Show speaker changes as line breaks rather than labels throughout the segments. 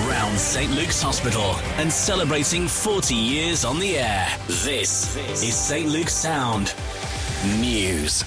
around St Luke's Hospital and celebrating 40 years on the air. This is St Luke's Sound News.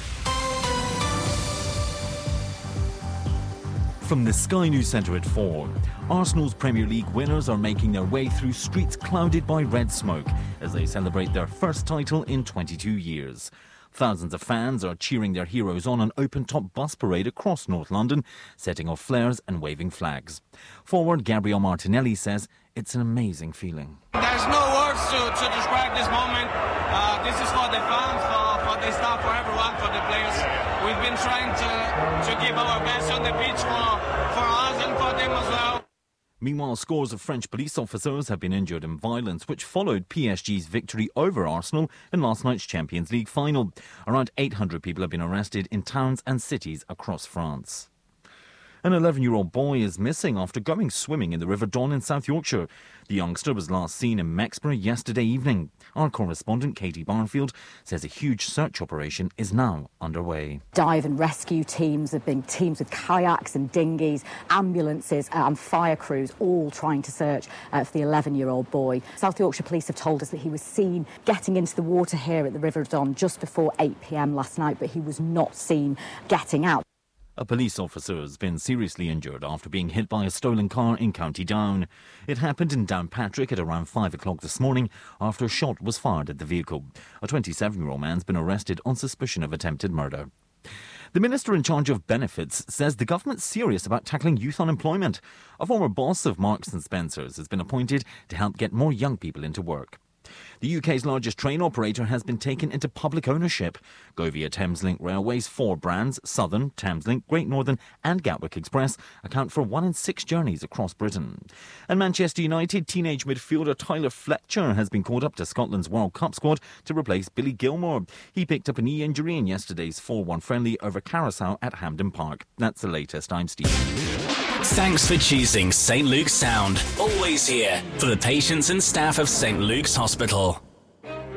From the Sky News Centre at 4, Arsenal's Premier League winners are making their way through streets clouded by red smoke as they celebrate their first title in 22 years. Thousands of fans are cheering their heroes on an open-top bus parade across North London, setting off flares and waving flags. Forward Gabriel Martinelli says it's an amazing feeling.
There's no words to describe this moment. This is for the fans, for the staff, for everyone, for the players. We've been trying to give our best on the pitch for us and for them as well.
Meanwhile, scores of French police officers have been injured in violence, which followed PSG's victory over Arsenal in last night's Champions League final. Around 800 people have been arrested in towns and cities across France. An 11-year-old boy is missing after going swimming in the River Don in South Yorkshire. The youngster was last seen in Mexborough yesterday evening. Our correspondent Katie Barnfield says a huge search operation is now underway.
Dive and rescue teams have been teams with kayaks and dinghies, ambulances and fire crews all trying to search for the 11-year-old boy. South Yorkshire Police have told us that he was seen getting into the water here at the River Don just before 8 p.m. last night, but he was not seen getting out.
A police officer has been seriously injured after being hit by a stolen car in County Down. It happened in Downpatrick at around 5 o'clock this morning after a shot was fired at the vehicle. A 27-year-old man's been arrested on suspicion of attempted murder. The minister in charge of benefits says the government's serious about tackling youth unemployment. A former boss of Marks and Spencer's has been appointed to help get more young people into work. The UK's largest train operator has been taken into public ownership. Govia Thameslink Railway's 4 brands, Southern, Thameslink, Great Northern and Gatwick Express, account for 1 in 6 journeys across Britain. And Manchester United teenage midfielder Tyler Fletcher has been called up to Scotland's World Cup squad to replace Billy Gilmore. He picked up a knee injury in yesterday's 4-1 friendly over Curaçao at Hampden Park. That's the latest. I'm Steve.
Thanks for choosing St Luke's Sound. Always here for the patients and staff of St Luke's Hospital.